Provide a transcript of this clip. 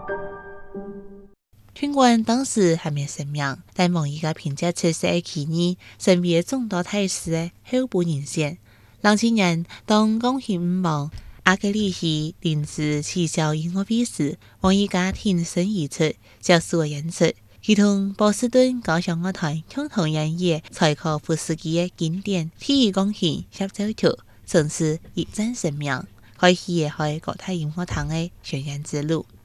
尽管当时还没成名，但网易嘅评价测试嘅期间，成为众多大师嘅候补人选。2000年，当恭喜5榜阿格里希临时取消音乐会时，网易家挺身而出，结束演出。佢同波士顿交响乐团共同演绎柴可夫斯基嘅經典第二鋼琴協奏曲，從此一戰成名，開啟咗國泰音樂堂嘅巡演之路。